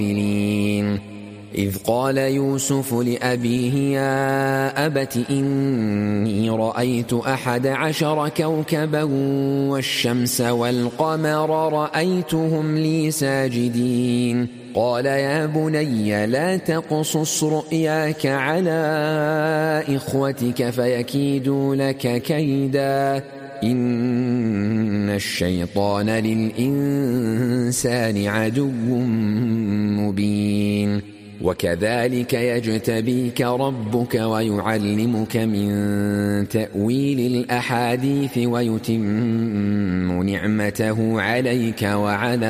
إذ قال يوسف لأبيه يا أبت إني رأيت 11 كوكبا والشمس والقمر رأيتهم لي ساجدين قال يا بني لا تقصص رؤياك على إخوتك فيكيدوا لك كيدا إن الشيطان للإنسان عدو مبين وكذلك يجتبيك ربك ويعلمك من تأويل الأحاديث ويتم نعمته عليك وعلى